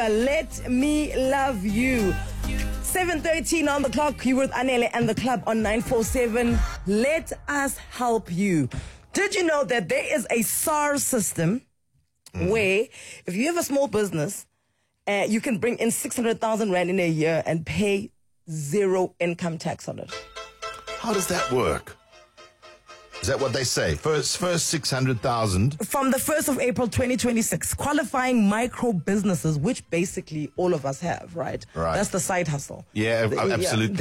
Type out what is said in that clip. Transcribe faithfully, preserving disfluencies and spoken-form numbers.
Let me love you. seven thirteen on the clock. You with Anele and the club on nine four seven. Let us help you. Did you know that there is a S A R system mm. where if you have a small business, uh, you can bring in six hundred thousand rand in a year and pay zero income tax on it? How does that work? Is that what they say? First, first six hundred thousand from the first of April, twenty twenty-six. Qualifying micro businesses, which basically all of us have, right? Right. That's the side hustle. Yeah, The- absolutely. yeah.